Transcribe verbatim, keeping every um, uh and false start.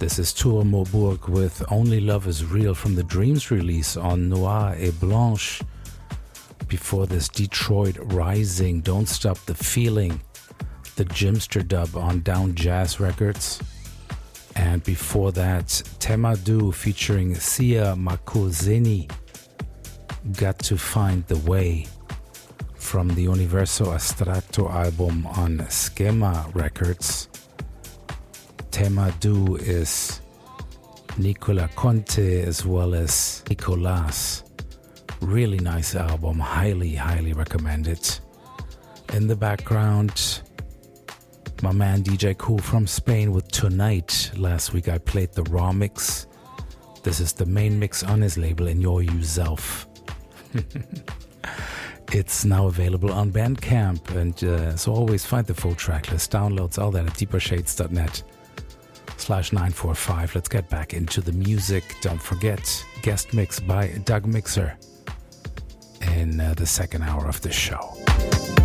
This is Tour Maubourg with Only Love Is Real from the Dreams release on Noir et Blanche. Before this, Detroit Rising, Don't Stop the Feeling, the Jimster dub on Down Jazz Records. And before that, Temadou featuring Sia Makuzeni, Got to Find the Way, from the Universo Astratto album on Schema Records. Temadou is Nicola Conte as well as Nicolas. Really nice album, highly, highly recommended. In the background, my man D J Kool from Spain with Tonight. Last week I played the raw mix. This is the main mix on his label, Enjoy Yourself. It's now available on Bandcamp, and uh, so always find the full track list, downloads, all that at deepershades.net slash 945. Let's get back into the music. Don't forget, guest mix by Doug Mixer in uh, the second hour of the show.